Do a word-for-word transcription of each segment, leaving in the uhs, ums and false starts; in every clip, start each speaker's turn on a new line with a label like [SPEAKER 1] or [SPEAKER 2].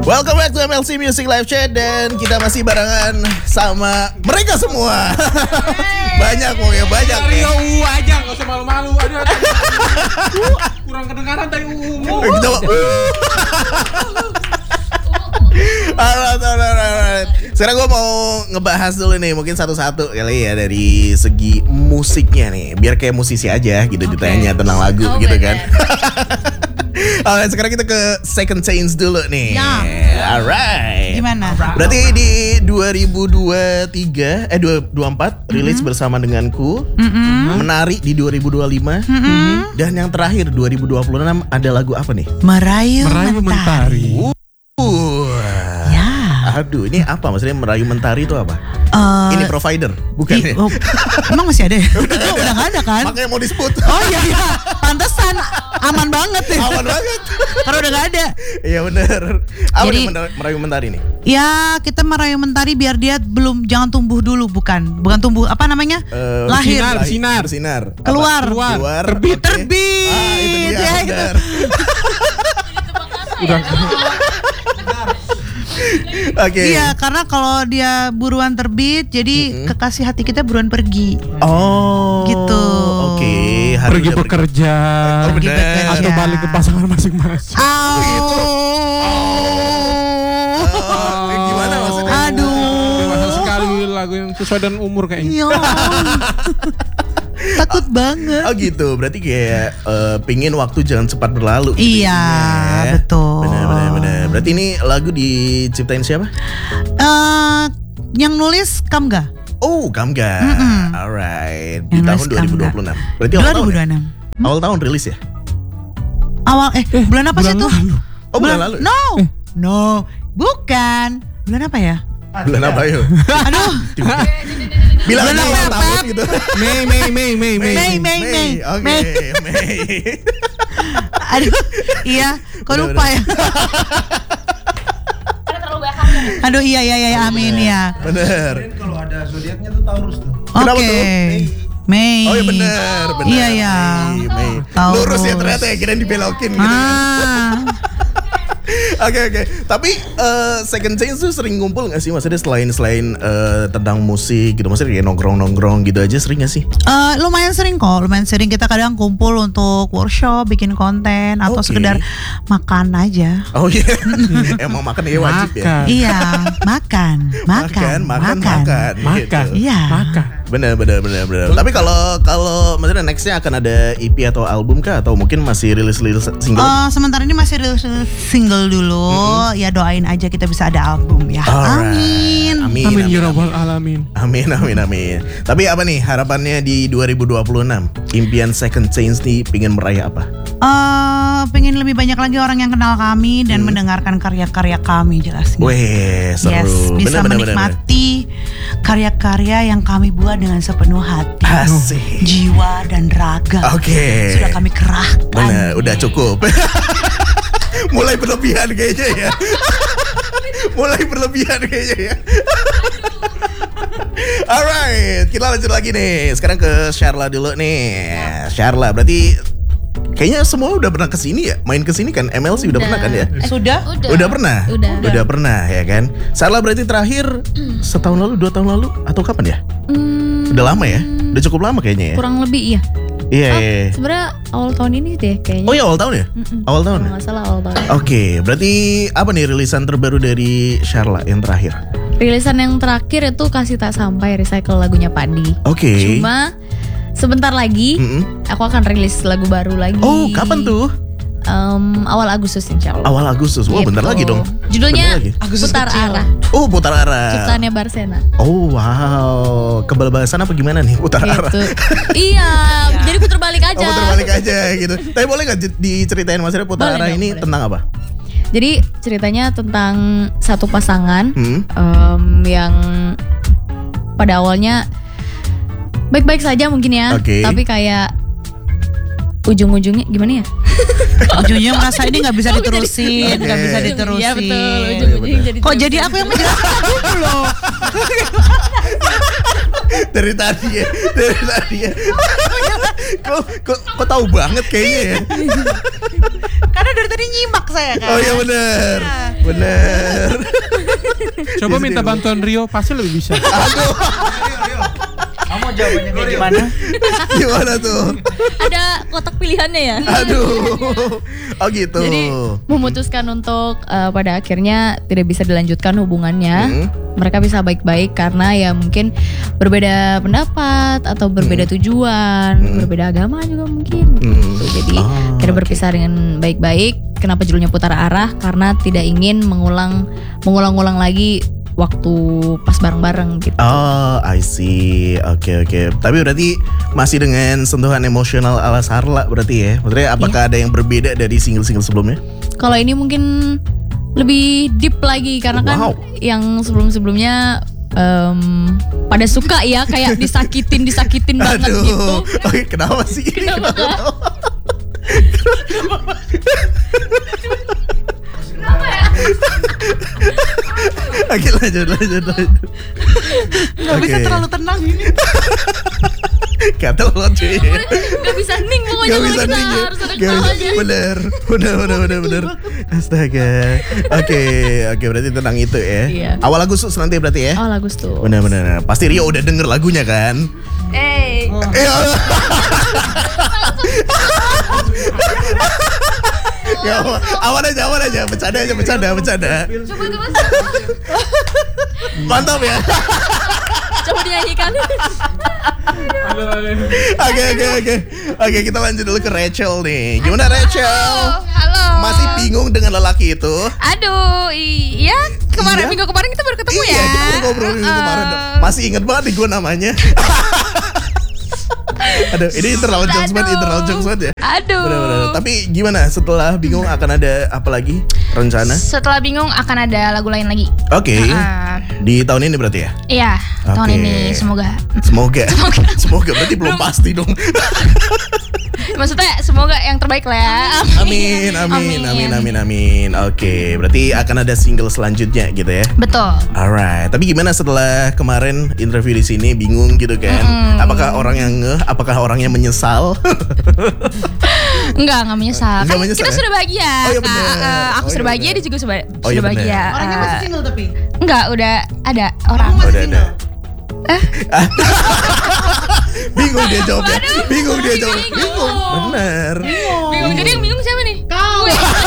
[SPEAKER 1] Welcome back to M L C Music Live Chat. Dan kita masih barengan sama mereka semua. Banyak pokoknya, banyak
[SPEAKER 2] ya. U aja, gak usah malu-malu. Aduh, aduh. Uh, kurang kedengaran tadi U-mu.
[SPEAKER 1] Coba. Alright, alright, alright. Sekarang gue mau ngebahas dulu nih, mungkin satu-satu kali ya dari segi musiknya nih, biar kayak musisi aja gitu, okay. Ditanya tentang lagu oh, gitu kan. Alright, sekarang kita ke Second Chance dulu nih.
[SPEAKER 3] Yeah.
[SPEAKER 1] Alright.
[SPEAKER 3] Gimana?
[SPEAKER 1] Berarti di dua ribu dua puluh tiga eh dua ribu dua puluh empat mm-hmm. rilis bersama denganku. Mm-hmm. Menari di dua ribu dua puluh lima. Mm-hmm. Dan yang terakhir dua ribu dua puluh enam ada lagu apa nih?
[SPEAKER 3] Merayu,
[SPEAKER 2] Merayu Mentari.
[SPEAKER 1] Mentari. Uh.
[SPEAKER 3] Ya.
[SPEAKER 1] Aduh, ini apa maksudnya Merayu Mentari itu apa?
[SPEAKER 3] Uh,
[SPEAKER 1] ini provider, bukan
[SPEAKER 3] i-
[SPEAKER 1] ya?
[SPEAKER 3] oh, emang masih ada ya? udah, udah gak ada kan?
[SPEAKER 1] Makanya mau disebut.
[SPEAKER 3] Oh iya iya, pantesan aman banget ya.
[SPEAKER 1] Aman banget.
[SPEAKER 3] Karena udah gak ada.
[SPEAKER 1] Iya benar. Apa
[SPEAKER 3] Jadi,
[SPEAKER 1] nih Merayu Mentari nih?
[SPEAKER 3] Ya kita merayu mentari biar dia belum jangan tumbuh dulu, bukan? Bukan tumbuh, apa namanya?
[SPEAKER 1] Uh,
[SPEAKER 3] Lahir.
[SPEAKER 2] Bersinar, bersinar.
[SPEAKER 1] Bersinar.
[SPEAKER 3] Keluar.
[SPEAKER 2] Keluar.
[SPEAKER 1] Keluar.
[SPEAKER 3] Terbit.
[SPEAKER 1] Okay.
[SPEAKER 3] Terbit.
[SPEAKER 1] Ah, itu dia.
[SPEAKER 3] Ya,
[SPEAKER 1] Benar.
[SPEAKER 2] Udah.
[SPEAKER 1] Oke. Okay.
[SPEAKER 3] Iya, karena kalau dia buruan terbit, jadi mm-hmm. kekasih hati kita buruan pergi.
[SPEAKER 1] Oh.
[SPEAKER 3] Gitu.
[SPEAKER 1] Oke. Okay.
[SPEAKER 2] Pergi bekerja.
[SPEAKER 1] Oh,
[SPEAKER 3] pergi bekerja.
[SPEAKER 2] Atau balik ke pasangan masing-masing.
[SPEAKER 3] Oh.
[SPEAKER 1] Gitu. Oh. Eh, gimana maksudnya?
[SPEAKER 3] Aduh.
[SPEAKER 2] Dewasa sekali lagu yang sesuai dengan umur kayaknya.
[SPEAKER 3] Iya. Takut banget.
[SPEAKER 1] Oh gitu, berarti kayak uh, pingin waktu jangan cepat berlalu.
[SPEAKER 3] Iya,
[SPEAKER 1] ya.
[SPEAKER 3] betul.
[SPEAKER 1] Benar, benar, benar. Berarti ini lagu diciptain siapa?
[SPEAKER 3] Uh, yang nulis Kamga.
[SPEAKER 1] Oh, Kamga.
[SPEAKER 3] Mm-mm.
[SPEAKER 1] Alright. Di
[SPEAKER 3] Yang
[SPEAKER 1] tahun dua ribu dua puluh enam. Berarti awal
[SPEAKER 3] dua ribu dua puluh
[SPEAKER 1] tahun.
[SPEAKER 3] enam.
[SPEAKER 1] Ya? Hmm? Awal tahun rilis ya?
[SPEAKER 3] Awal eh, eh bulan apa sih tuh?
[SPEAKER 1] Oh, bulan lalu.
[SPEAKER 3] No. Eh. No, bukan. Bulan apa ya?
[SPEAKER 1] Bulan apa yuk?
[SPEAKER 3] Aduh.
[SPEAKER 1] Bilang
[SPEAKER 3] bulan
[SPEAKER 1] awal tahun gitu.
[SPEAKER 2] Mei, Mei, Mei, Mei, Mei.
[SPEAKER 3] Mei, Mei, Mei.
[SPEAKER 1] Oke, Mei.
[SPEAKER 3] Aduh, iya. Kok
[SPEAKER 1] Udah,
[SPEAKER 3] lupa
[SPEAKER 1] udah.
[SPEAKER 3] ya? Aduh, iya, iya, iya, amin ya.
[SPEAKER 1] Bener.
[SPEAKER 4] Kalau ada zodiaknya tuh Taurus tuh.
[SPEAKER 1] Kenapa
[SPEAKER 3] Oke.
[SPEAKER 1] tuh?
[SPEAKER 3] Mei.
[SPEAKER 1] Oh iya benar, benar.
[SPEAKER 3] Iya, iya.
[SPEAKER 1] Mei, Mei.
[SPEAKER 3] Taurus.
[SPEAKER 1] Lurus ya ternyata ya, kirain dibelokin gitu.
[SPEAKER 3] Ah.
[SPEAKER 1] Oke oke, tapi uh, Second Chance tuh sering ngumpul nggak sih? Maksudnya selain selain uh, tentang musik gitu, maksudnya kayak nongkrong nongkrong gitu aja sering nggak sih?
[SPEAKER 3] Uh, lumayan sering kok, lumayan sering kita kadang kumpul untuk workshop, bikin konten atau
[SPEAKER 1] Okay.
[SPEAKER 3] sekedar makan aja.
[SPEAKER 1] Oh iya, yeah. Emang makan ya wajib ya.
[SPEAKER 2] Makan.
[SPEAKER 3] Iya, makan, makan,
[SPEAKER 1] makan, makan, makan,
[SPEAKER 2] Makan.
[SPEAKER 1] gitu.
[SPEAKER 3] Iya.
[SPEAKER 2] Makan.
[SPEAKER 1] Bener bener bener bener. Tapi kalau kalau maksudnya nextnya akan ada E P atau album kah? Atau mungkin masih rilis rilis single?
[SPEAKER 3] Uh, sementara ini masih rilis single dulu, mm-hmm. ya doain aja kita bisa ada album ya.
[SPEAKER 1] Alright.
[SPEAKER 3] Amin.
[SPEAKER 1] Amin.
[SPEAKER 2] Amin ya rabbal alamin.
[SPEAKER 1] Amin amin amin. Tapi apa nih harapannya di dua ribu dua puluh enam? Impian Second Chance nih pingin meraih apa?
[SPEAKER 3] Uh, pengen lebih banyak lagi orang yang kenal kami dan hmm. mendengarkan karya-karya kami jelasnya.
[SPEAKER 1] Weh seru.
[SPEAKER 3] Yes, bisa
[SPEAKER 1] bener,
[SPEAKER 3] menikmati bener, bener. karya-karya yang kami buat dengan sepenuh hati,
[SPEAKER 1] Asik.
[SPEAKER 3] jiwa dan raga.
[SPEAKER 1] Oke. Okay.
[SPEAKER 3] Sudah kami kerahkan.
[SPEAKER 1] Bener, udah cukup. Mulai berlebihan kayaknya ya. Mulai berlebihan kayaknya ya. Alright, kita lanjut lagi nih. Sekarang ke Sharla dulu nih. Sharla, berarti kayaknya semua udah pernah kesini ya? Main kesini kan? M L C udah, udah pernah kan ya?
[SPEAKER 3] Eh, sudah?
[SPEAKER 5] Udah.
[SPEAKER 1] Udah pernah?
[SPEAKER 5] Udah.
[SPEAKER 1] Udah pernah ya kan? Sharla berarti terakhir setahun lalu, dua tahun lalu atau kapan ya?
[SPEAKER 5] Hmm,
[SPEAKER 1] Udah lama ya? Udah cukup lama kayaknya ya?
[SPEAKER 5] kurang lebih iya.
[SPEAKER 1] Iya.
[SPEAKER 5] Oh,
[SPEAKER 1] Yeah.
[SPEAKER 5] sebenarnya awal tahun ini deh kayaknya.
[SPEAKER 1] Oh ya awal tahun ya?
[SPEAKER 5] Mm-mm.
[SPEAKER 1] Awal tahun.
[SPEAKER 5] Kalau nggak salah awal tahun.
[SPEAKER 1] Oke, okay, berarti apa nih rilisan terbaru dari Sharla yang terakhir?
[SPEAKER 5] Rilisan yang terakhir itu Kasih Tak Sampai, recycle lagunya Padi.
[SPEAKER 1] Oke. Okay.
[SPEAKER 5] Cuma sebentar lagi
[SPEAKER 1] Mm-mm.
[SPEAKER 5] aku akan rilis lagu baru lagi.
[SPEAKER 1] Oh, kapan tuh?
[SPEAKER 5] Um, awal Agustus insya Allah.
[SPEAKER 1] Awal Agustus. Wah,
[SPEAKER 5] Gitu.
[SPEAKER 1] bentar lagi dong.
[SPEAKER 5] Judulnya
[SPEAKER 1] Bentar lagi.
[SPEAKER 3] Agustus
[SPEAKER 5] Putar
[SPEAKER 3] kecil.
[SPEAKER 5] Arah.
[SPEAKER 1] Oh, putar arah.
[SPEAKER 5] Ciptaannya Barsena.
[SPEAKER 1] Oh, wow. Kebal-balasan apa gimana nih putar arah?
[SPEAKER 5] Gitu. Iya, jadi putar balik aja.
[SPEAKER 1] Oh, putar balik aja gitu. Tapi boleh nggak di- diceritain maksudnya putar
[SPEAKER 5] Boleh
[SPEAKER 1] arah
[SPEAKER 5] dong,
[SPEAKER 1] ini
[SPEAKER 5] boleh.
[SPEAKER 1] tentang apa?
[SPEAKER 5] Jadi ceritanya tentang satu pasangan
[SPEAKER 1] Hmm?
[SPEAKER 5] em, yang pada awalnya baik-baik saja mungkin ya,
[SPEAKER 1] Oke.
[SPEAKER 5] tapi kayak ujung-ujungnya gimana ya?
[SPEAKER 3] Ujungnya merasa ini nggak bisa diterusin, nggak
[SPEAKER 1] Oke.
[SPEAKER 3] bisa diterusin.
[SPEAKER 5] Iya betul, ujung-ujungnya jadi.
[SPEAKER 3] Kok jadi aku yang menjelaskan dulu loh?
[SPEAKER 1] Dari tadi ya, dari tadi ya. kok, kok, kok tahu banget kayaknya ya?
[SPEAKER 3] Karena dari tadi nyimak saya kan.
[SPEAKER 1] Oh iya benar. Benar.
[SPEAKER 2] Coba minta bantuan Rio, pasti lebih bisa.
[SPEAKER 1] Aduh.
[SPEAKER 4] Kamu jawabannya kayak gimana?
[SPEAKER 1] Gimana tuh?
[SPEAKER 5] Ada kotak pilihannya ya.
[SPEAKER 1] Aduh. Oh gitu.
[SPEAKER 5] Jadi memutuskan untuk uh, pada akhirnya tidak bisa dilanjutkan hubungannya.
[SPEAKER 1] Hmm.
[SPEAKER 5] Mereka bisa baik-baik karena ya mungkin berbeda pendapat atau berbeda tujuan,
[SPEAKER 1] Hmm.
[SPEAKER 5] berbeda agama juga mungkin.
[SPEAKER 1] Hmm.
[SPEAKER 5] Gitu. Jadi
[SPEAKER 1] Oh,
[SPEAKER 5] kita
[SPEAKER 1] oke.
[SPEAKER 5] berpisah dengan baik-baik. Kenapa judulnya Putar Arah? Karena tidak ingin mengulang mengulang-ulang lagi waktu pas bareng-bareng gitu.
[SPEAKER 1] Oh, I see. Oke, oke. Tapi berarti masih dengan sentuhan emosional ala Sarla berarti ya? Maksudnya apakah ada yang berbeda dari single-single sebelumnya?
[SPEAKER 5] Kalau ini mungkin lebih deep lagi karena kan
[SPEAKER 1] Wow.
[SPEAKER 5] yang sebelum-sebelumnya em, pada suka ya kayak disakitin disakitin banget
[SPEAKER 1] Aduh.
[SPEAKER 5] gitu.
[SPEAKER 1] Oke, kenapa sih?
[SPEAKER 5] Kenapa, Kak?
[SPEAKER 1] Oke, lanjut, lanjut, lanjut.
[SPEAKER 3] Gak bisa
[SPEAKER 1] Oke.
[SPEAKER 3] terlalu tenang ini.
[SPEAKER 1] Kata lo cuy.
[SPEAKER 5] Gak bisa ning pokoknya
[SPEAKER 1] Gak
[SPEAKER 5] kalau
[SPEAKER 1] bisa
[SPEAKER 5] kita
[SPEAKER 1] nih.
[SPEAKER 5] harus ada
[SPEAKER 1] Gak bisa.
[SPEAKER 5] ketawanya.
[SPEAKER 1] Bener, bener, bener, bener, bener. Astaga. Oke, oke berarti tentang itu ya.
[SPEAKER 5] Iya.
[SPEAKER 1] Awal Agustus nanti berarti ya.
[SPEAKER 5] Oh lagus tuh.
[SPEAKER 1] Bener, bener. Pasti Rio udah denger lagunya kan?
[SPEAKER 5] Eh,
[SPEAKER 1] Eh, Ya, awan aja, awan aja, bercanda aja, bercanda, bercanda.
[SPEAKER 5] coba coba
[SPEAKER 1] Mantap ya.
[SPEAKER 5] coba dinyanyikan.
[SPEAKER 2] Aduh, aduh.
[SPEAKER 1] Oke, oke, oke. Oke, kita lanjut dulu ke Rachel nih. Gimana Rachel?
[SPEAKER 6] Halo.
[SPEAKER 1] Masih bingung dengan lelaki itu?
[SPEAKER 6] Aduh, iya. Kemarin
[SPEAKER 1] Iya.
[SPEAKER 6] minggu kemarin kita baru ketemu
[SPEAKER 1] Iya,
[SPEAKER 6] ya.
[SPEAKER 1] kita baru ngobrol minggu
[SPEAKER 6] Uh-uh.
[SPEAKER 1] kemarin. Masih inget banget nih gue namanya. Aduh, ini internal jokes banget,
[SPEAKER 6] Aduh.
[SPEAKER 1] internal jokes banget ya.
[SPEAKER 6] Aduh.
[SPEAKER 1] Bener-bener. Tapi gimana setelah bingung akan ada apa lagi rencana?
[SPEAKER 6] Setelah bingung akan ada lagu lain lagi.
[SPEAKER 1] Oke.
[SPEAKER 6] Uh-uh.
[SPEAKER 1] Di tahun ini berarti ya?
[SPEAKER 6] Iya, tahun
[SPEAKER 1] Oke.
[SPEAKER 6] ini semoga.
[SPEAKER 1] Semoga. Semoga berarti belum pasti dong.
[SPEAKER 6] Maksudnya semoga yang terbaik lah ya.
[SPEAKER 1] Amin, amin, amin, amin, amin. Oke, berarti akan ada single selanjutnya gitu ya.
[SPEAKER 6] Betul.
[SPEAKER 1] Alright, tapi gimana setelah kemarin interview di sini bingung gitu kan?
[SPEAKER 6] Mm-mm.
[SPEAKER 1] Apakah orang yang ngeh? Apakah orangnya menyesal?
[SPEAKER 6] Enggak, enggak menyesal.
[SPEAKER 1] Enggak
[SPEAKER 6] Kan
[SPEAKER 1] menyesal
[SPEAKER 6] kita
[SPEAKER 1] ya?
[SPEAKER 6] sudah bahagia.
[SPEAKER 1] Oh, iya
[SPEAKER 6] Kak.
[SPEAKER 1] bener.
[SPEAKER 6] Eh, aku
[SPEAKER 1] Oh,
[SPEAKER 6] sudah
[SPEAKER 1] iya
[SPEAKER 6] bahagia,
[SPEAKER 1] bener.
[SPEAKER 6] dia juga sudah,
[SPEAKER 1] Oh, iya
[SPEAKER 6] sudah
[SPEAKER 1] bener.
[SPEAKER 6] bahagia.
[SPEAKER 3] Orangnya
[SPEAKER 6] Eh,
[SPEAKER 3] masih single tapi.
[SPEAKER 6] enggak, udah ada
[SPEAKER 3] Kamu
[SPEAKER 6] orang.
[SPEAKER 3] masih
[SPEAKER 1] Udah ada.
[SPEAKER 3] single.
[SPEAKER 1] Bingung dia jawabnya. Bingung dia jawab.
[SPEAKER 6] bingung.
[SPEAKER 1] Bingung. Bener.
[SPEAKER 6] Bingung. Jadi yang bingung siapa nih?
[SPEAKER 3] Kau.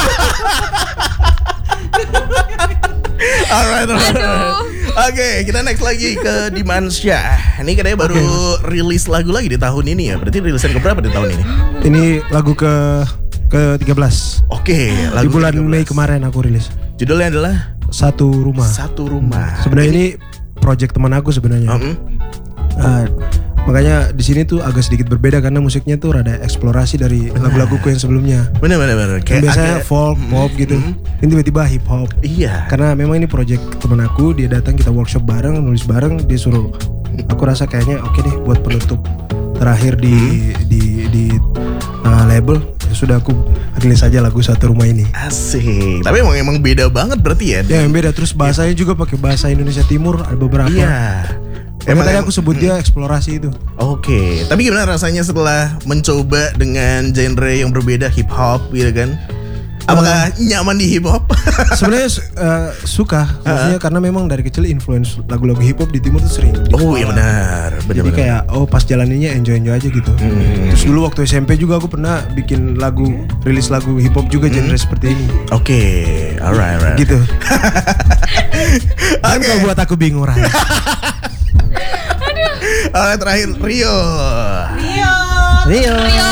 [SPEAKER 1] Alright, alright. Oke, kita next lagi ke Dimansyah. Ini katanya baru rilis lagu lagi di tahun ini ya. Berarti rilisan keberapa di tahun ini?
[SPEAKER 7] Ini lagu ke ke tiga belas.
[SPEAKER 1] Oke,
[SPEAKER 7] Di
[SPEAKER 1] lagu
[SPEAKER 7] bulan
[SPEAKER 1] tiga belas.
[SPEAKER 7] Mei kemarin aku rilis.
[SPEAKER 1] Judulnya adalah
[SPEAKER 7] Satu Rumah.
[SPEAKER 1] Satu Rumah.
[SPEAKER 7] Sebenarnya ini project teman aku sebenarnya.
[SPEAKER 1] Um,
[SPEAKER 7] Ah, makanya di sini tuh agak sedikit berbeda karena musiknya tuh rada eksplorasi dari lagu-laguku yang sebelumnya.
[SPEAKER 1] bener bener bener.
[SPEAKER 7] Yang biasanya
[SPEAKER 1] agak-
[SPEAKER 7] folk,
[SPEAKER 1] Mm,
[SPEAKER 7] pop gitu.
[SPEAKER 1] mm.
[SPEAKER 7] Ini tiba-tiba hip hop.
[SPEAKER 1] Iya.
[SPEAKER 7] Karena memang ini project teman aku, dia datang kita workshop bareng, nulis bareng, dia suruh. Aku rasa kayaknya oke deh buat penutup terakhir di di di uh, label. Ya sudah aku rilis saja lagu Satu Rumah ini.
[SPEAKER 1] Asik. Tapi emang emang beda banget berarti ya.
[SPEAKER 7] Ya yang beda terus bahasanya juga pakai bahasa Indonesia Timur ada beberapa.
[SPEAKER 1] Iya.
[SPEAKER 7] Emang tadi
[SPEAKER 1] em-
[SPEAKER 7] aku sebut dia eksplorasi itu.
[SPEAKER 1] Oke, tapi gimana rasanya setelah mencoba dengan genre yang berbeda hip hop gitu kan? Apakah nyaman di hip hop?
[SPEAKER 7] Sebenarnya uh, suka, maksudnya karena memang dari kecil influence lagu-lagu hip hop di timur tuh sering. di
[SPEAKER 1] Oh iya
[SPEAKER 7] sekolah.
[SPEAKER 1] benar, benar
[SPEAKER 7] Jadi
[SPEAKER 1] benar.
[SPEAKER 7] kayak oh pas jalaninnya enjoy-enjoy aja gitu.
[SPEAKER 1] Hmm.
[SPEAKER 7] Terus dulu waktu S M P juga aku pernah bikin lagu, rilis lagu hip hop juga genre seperti ini.
[SPEAKER 1] Oke, alright, alright.
[SPEAKER 7] Gitu.
[SPEAKER 1] Oke.
[SPEAKER 7] Kan kalau buat aku bingung Ray.
[SPEAKER 1] Alright, terakhir Rio.
[SPEAKER 3] Rio.
[SPEAKER 8] Rio.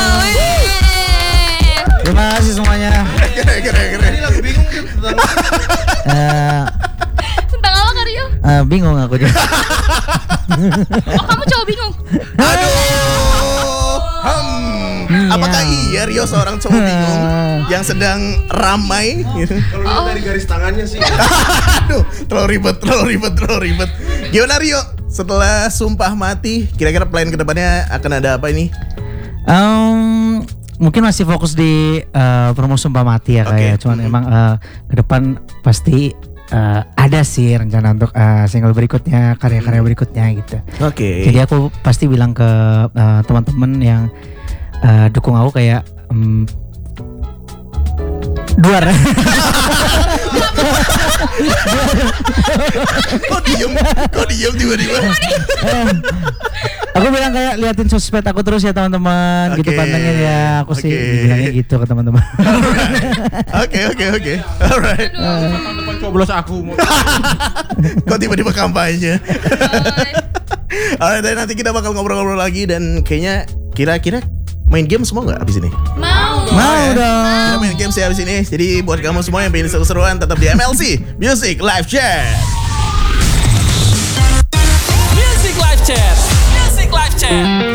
[SPEAKER 8] Terima kasih semuanya.
[SPEAKER 1] Keren, keren, keren.
[SPEAKER 4] Ini lagu bingung tuh tentang
[SPEAKER 8] Eh,
[SPEAKER 6] Tentang apa Kak Rio?
[SPEAKER 8] eh, bingung aku juga.
[SPEAKER 6] Oh, kamu cowok bingung.
[SPEAKER 1] Aduh. Hmm. Apakah iya Rio seorang cowok bingung yang sedang ramai? Gitu?
[SPEAKER 4] kalau lihat dari garis tangannya sih.
[SPEAKER 1] Aduh, terlalu ribet, terlalu ribet, terlalu ribet. Gimana Rio? Setelah Sumpah Mati, kira-kira plan kedepannya akan ada apa ini?
[SPEAKER 8] Em, mungkin masih fokus di eh, promo Sumpah Mati ya
[SPEAKER 1] Oke.
[SPEAKER 8] kayak. Cuman
[SPEAKER 1] Mhm.
[SPEAKER 8] emang eh, ke depan pasti eh, ada sih rencana untuk eh, single berikutnya, karya-karya berikutnya gitu.
[SPEAKER 1] Oke.
[SPEAKER 8] Jadi aku pasti bilang ke eh, teman-teman yang eh, dukung aku kayak em, Duar.
[SPEAKER 1] Kok diem? Kok diem tiba-tiba?
[SPEAKER 8] Aku bilang kayak liatin sosmed aku terus ya teman-teman, gitu
[SPEAKER 1] Oke.
[SPEAKER 8] pantengin ya. Aku sih
[SPEAKER 1] Oke.
[SPEAKER 8] dibilangnya gitu ke teman-teman.
[SPEAKER 1] Oke oke oke. Alright.
[SPEAKER 2] Tahun depan coblos aku. mau-
[SPEAKER 1] Kok tiba-tiba kampanye? Alright, dan nanti kita bakal ngobrol-ngobrol lagi dan kayaknya kira-kira main game semua nggak abis ini?
[SPEAKER 6] Mau.
[SPEAKER 8] Mau
[SPEAKER 1] ya?
[SPEAKER 8] dong.
[SPEAKER 1] Kita main game sih abis ini. Jadi buat kamu semua yang pengen seru-seruan tetap di M L C Music Live Chat.
[SPEAKER 9] Music Live Chat. Music Live Chat.